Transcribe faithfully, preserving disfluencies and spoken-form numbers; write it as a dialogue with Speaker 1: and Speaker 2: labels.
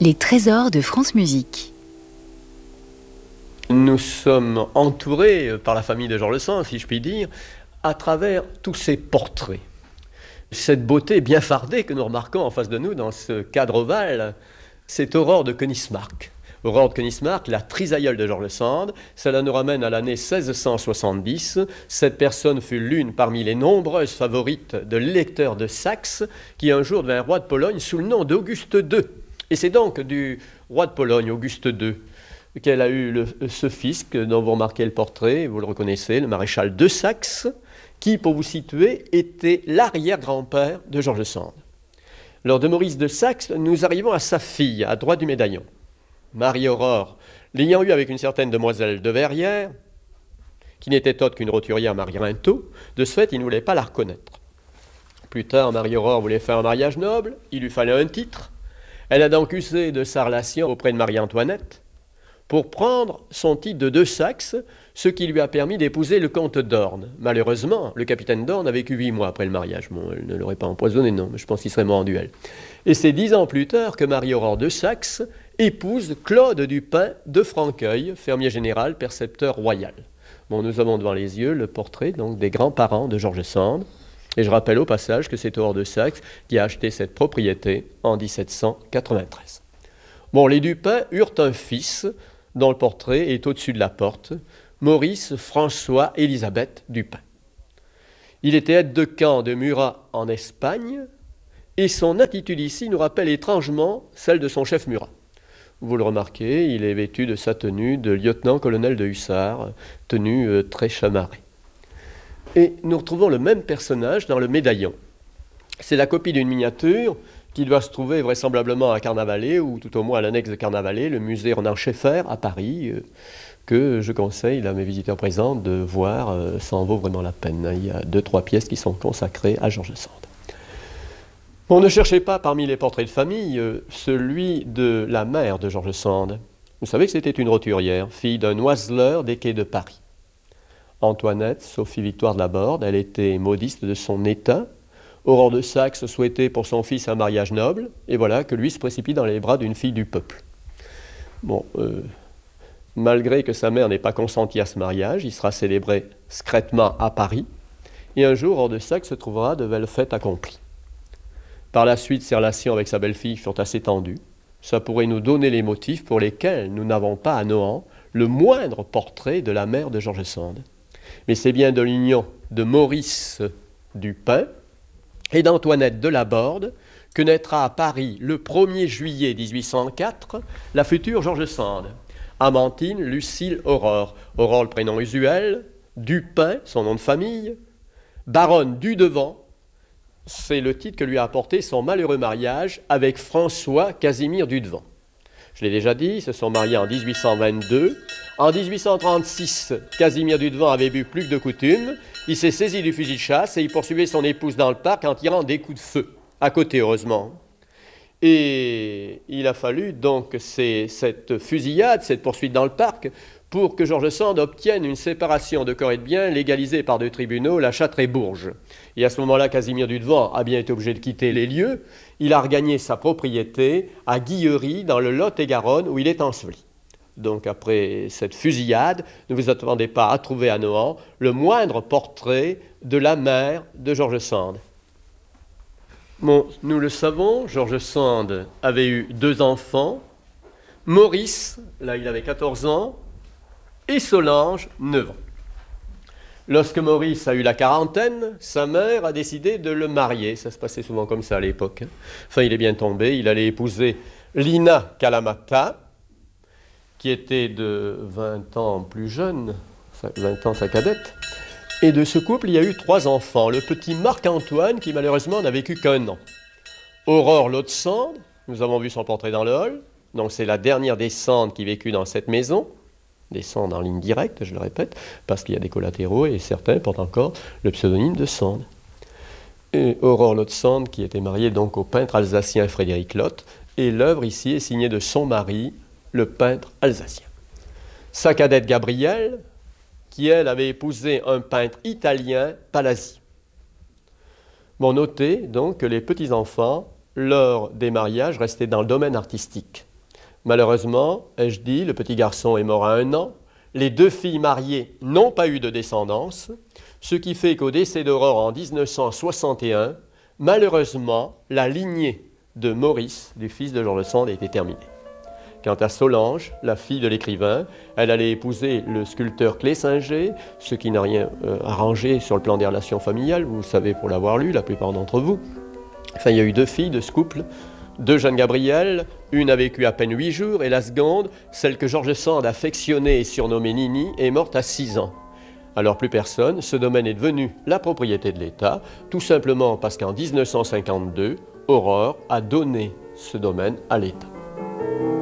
Speaker 1: Les trésors de France Musique.
Speaker 2: Nous sommes entourés par la famille de Georges Sand, si je puis dire, à travers tous ces portraits. Cette beauté bien fardée que nous remarquons en face de nous dans ce cadre ovale, c'est Aurore de Königsmarck. Aurore de Königsmarck, la trisaïeule de Georges Sand, cela nous ramène à l'année seize cent soixante-dix. Cette personne fut l'une parmi les nombreuses favorites de l'électeur de Saxe, qui un jour devint roi de Pologne sous le nom d'Auguste deux. Et c'est donc du roi de Pologne, Auguste deux, qu'elle a eu le, ce fils dont vous remarquez le portrait, vous le reconnaissez, le maréchal de Saxe, qui, pour vous situer, était l'arrière-grand-père de Georges Sand. Lors de Maurice de Saxe, nous arrivons à sa fille, à droite du médaillon. Marie-Aurore, l'ayant eu avec une certaine demoiselle de Verrières, qui n'était autre qu'une roturière Marie Rintaud, de ce fait, il ne voulait pas la reconnaître. Plus tard, Marie-Aurore voulait faire un mariage noble, il lui fallait un titre. Elle a donc usé de sa relation auprès de Marie-Antoinette pour prendre son titre de de Saxe, ce qui lui a permis d'épouser le comte d'Orne. Malheureusement, le capitaine d'Orne a vécu huit mois après le mariage. Bon, elle ne l'aurait pas empoisonné, non, mais je pense qu'il serait mort en duel. Et c'est dix ans plus tard que Marie-Aurore de Saxe épouse Claude Dupin de Franqueuil, fermier général, percepteur royal. Bon, nous avons devant les yeux le portrait donc, des grands-parents de Georges Sand. Et je rappelle au passage que c'est Aurore de Saxe qui a acheté cette propriété en dix-sept cent quatre-vingt-treize. Bon, les Dupin eurent un fils dont le portrait est au-dessus de la porte, Maurice François Élisabeth Dupin. Il était aide de camp de Murat en Espagne et son attitude ici nous rappelle étrangement celle de son chef Murat. Vous le remarquez, il est vêtu de sa tenue de lieutenant-colonel de hussards, tenue euh, très chamarrée. Et nous retrouvons le même personnage dans le médaillon. C'est la copie d'une miniature qui doit se trouver vraisemblablement à Carnavalet, ou tout au moins à l'annexe de Carnavalet, le musée Renan Scheffer à Paris, euh, que je conseille à mes visiteurs présents de voir, euh, ça en vaut vraiment la peine. Il y a deux, trois pièces qui sont consacrées à Georges Sand. On ne cherchait pas parmi les portraits de famille euh, celui de la mère de Georges Sand. Vous savez que c'était une roturière, fille d'un oiseleur des quais de Paris. Antoinette, Sophie Victoire de la Borde, elle était modiste de son état. Aurore de Saxe souhaitait pour son fils un mariage noble, et voilà que lui se précipite dans les bras d'une fille du peuple. Bon, euh, malgré que sa mère n'ait pas consenti à ce mariage, il sera célébré secrètement à Paris, et un jour, Aurore de Saxe se trouvera devant le fait accompli. Par la suite, ses relations avec sa belle-fille furent assez tendues. Ça pourrait nous donner les motifs pour lesquels nous n'avons pas à Nohant le moindre portrait de la mère de Georges Sand. Mais c'est bien de l'union de Maurice Dupin et d'Antoinette de la Borde que naîtra à Paris le premier juillet dix-huit cent quatre la future Georges Sand. Amantine Lucille Aurore. Aurore, le prénom usuel, Dupin, son nom de famille, baronne du Devant, c'est le titre que lui a apporté son malheureux mariage avec François Casimir du Devant. Je l'ai déjà dit, ils se sont mariés en dix-huit cent vingt-deux. En dix-huit cent trente-six, Casimir du Devant avait bu plus que de coutume. Il s'est saisi du fusil de chasse et il poursuivait son épouse dans le parc en tirant des coups de feu, à côté heureusement. Et il a fallu donc c'est, cette fusillade, cette poursuite dans le parc, pour que Georges Sand obtienne une séparation de corps et de biens légalisée par deux tribunaux, la Châtre et Bourges. Et à ce moment-là, Casimir du Devant a bien été obligé de quitter les lieux. Il a regagné sa propriété à Guillery, dans le Lot-et-Garonne, où il est enseveli. Donc après cette fusillade, ne vous attendez pas à trouver à Nohant le moindre portrait de la mère de Georges Sand. Bon, nous le savons, Georges Sand avait eu deux enfants. Maurice, là il avait quatorze ans, et Solange, neuf ans. Lorsque Maurice a eu la quarantaine, sa mère a décidé de le marier. Ça se passait souvent comme ça à l'époque. Enfin, il est bien tombé. Il allait épouser Lina Kalamata, qui était de vingt ans plus jeune, vingt ans sa cadette. Et de ce couple, il y a eu trois enfants. Le petit Marc-Antoine, qui malheureusement n'a vécu qu'un an. Aurore Lot Sand, nous avons vu son portrait dans le hall. Donc c'est la dernière des Sand qui vécut dans cette maison. Des Sand en ligne directe, je le répète, parce qu'il y a des collatéraux et certains portent encore le pseudonyme de Sand. Et Aurore Lot Sand, qui était mariée donc au peintre alsacien Frédéric Lot, et l'œuvre ici est signée de son mari, le peintre alsacien. Sa cadette Gabrielle, qui elle avait épousé un peintre italien, Palazzi. Bon, notez donc que les petits-enfants, lors des mariages, restaient dans le domaine artistique. Malheureusement, ai-je dit, le petit garçon est mort à un an. Les deux filles mariées n'ont pas eu de descendance, ce qui fait qu'au décès d'Aurore en mille neuf cent soixante et un, malheureusement, la lignée de Maurice, du fils de George Sand, a été terminée. Quant à Solange, la fille de l'écrivain, elle allait épouser le sculpteur Clessinger, ce qui n'a rien euh, arrangé sur le plan des relations familiales, vous le savez pour l'avoir lu, la plupart d'entre vous. Enfin, il y a eu deux filles de ce couple, deux jeunes Gabrielle, une a vécu à peine huit jours, et la seconde, celle que George Sand affectionnait et surnommée Nini, est morte à six ans. Alors plus personne, ce domaine est devenu la propriété de l'État, tout simplement parce qu'en mille neuf cent cinquante-deux, Aurore a donné ce domaine à l'État.